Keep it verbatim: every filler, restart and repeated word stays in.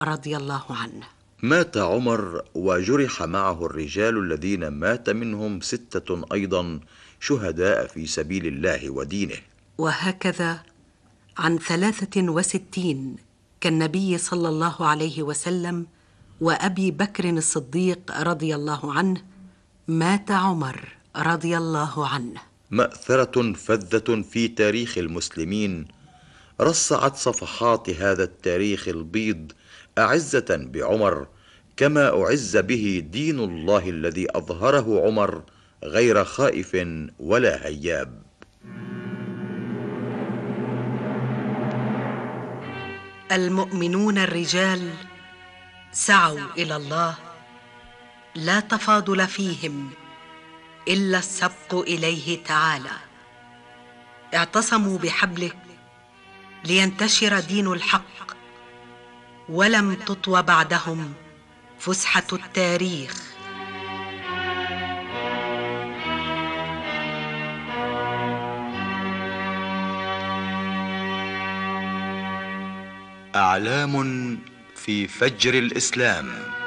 رضي الله عنه. مات عمر وجرح معه الرجال الذين مات منهم ستة أيضا شهداء في سبيل الله ودينه. وهكذا عن ثلاثة وستين كالنبي صلى الله عليه وسلم وأبي بكر الصديق رضي الله عنه مات عمر رضي الله عنه. مأثرة فذة في تاريخ المسلمين رصعت صفحات هذا التاريخ البيض أعزة بعمر، كما أعز به دين الله الذي أظهره عمر غير خائف ولا هياب. المؤمنون الرجال سعوا إلى الله، لا تفاضل فيهم إلا السبق إليه تعالى. اعتصموا بحبله لينتشر دين الحق، ولم تطوى بعدهم فسحة التاريخ. أعلام في فجر الإسلام.